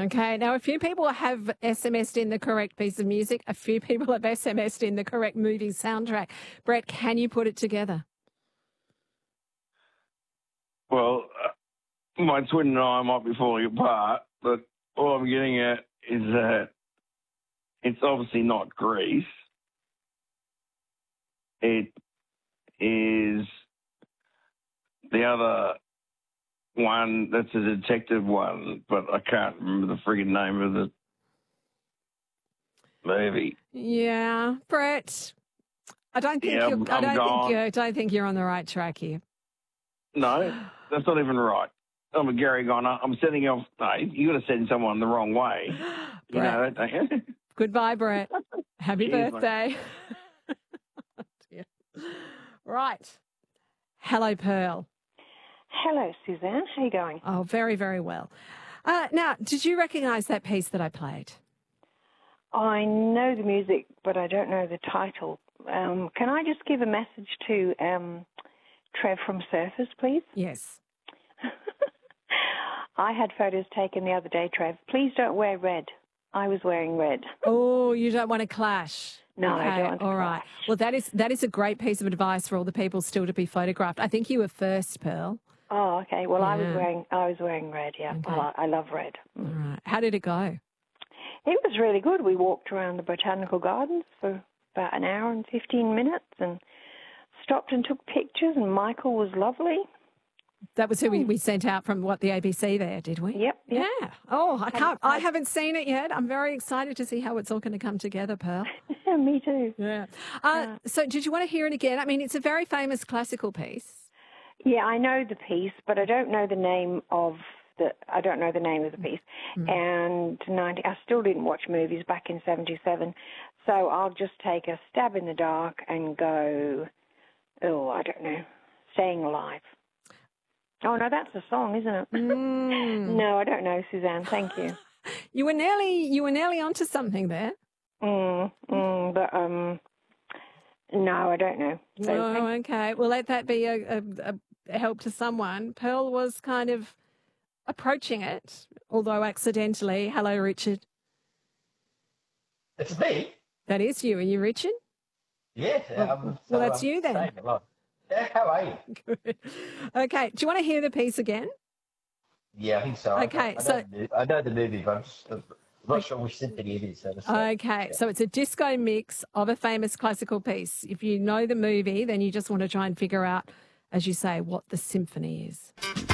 Okay. Now, a few people have SMS'd in the correct piece of music. A few people have SMS'd in the correct movie soundtrack. Brett, can you put it together? Well, my twin and I might be falling apart, but all I'm getting at is that it's obviously not Grease. It is the other one that's a detective one, but I can't remember the friggin' name of the movie. Yeah, Brett. I don't think you're on the right track here. No, that's not even right. I'm a Gary Goner. I'm setting off. No, you're going to send someone the wrong way. You know that, don't you? Goodbye, Brett. Happy Cheers, birthday. Right. Hello, Pearl. Hello, Suzanne. How are you going? Oh, very, very well. Now, did you recognise that piece that I played? I know the music, but I don't know the title. Can I just give a message to Trev from Surfers, please? Yes. I had photos taken the other day, Trev. Please don't wear red. I was wearing red. Oh, you don't want to clash? No, okay, I don't want to all clash. right. Well, that is a great piece of advice for all the people still to be photographed. I think you were first, Pearl. Oh, okay. Well, Yeah. I was wearing red, yeah. Okay. Well, I love red. All right. How did it go? It was really good. We walked around the Botanical Gardens for about an hour and 15 minutes and stopped and took pictures, and Michael was lovely. That was who we sent out from the ABC there, did we? Yep. Yeah. Oh, I haven't seen it yet. I'm very excited to see how it's all going to come together, Pearl. Me too. Yeah. So did you want to hear it again? I mean, it's a very famous classical piece. Yeah, I know the piece, but I don't know the name of the piece. And I still didn't watch movies back in 1977, so I'll just take a stab in the dark and go, I don't know, Staying Alive. Oh, no, that's a song, isn't it? No, I don't know, Suzanne. Thank you. You were nearly onto something there. But no, I don't know. So okay. Well, let that be a help to someone. Pearl was kind of approaching it, although accidentally. Hello, Richard. It's me. That is you. Are you Richard? Yeah. Well, that's you then. Yeah, how are you? Good. Okay. Do you want to hear the piece again? Yeah, I think so. Okay, I know the movie, but I'm not sure which symphony it is. Okay, so it's a disco mix of a famous classical piece. If you know the movie, then you just want to try and figure out, as you say, what the symphony is.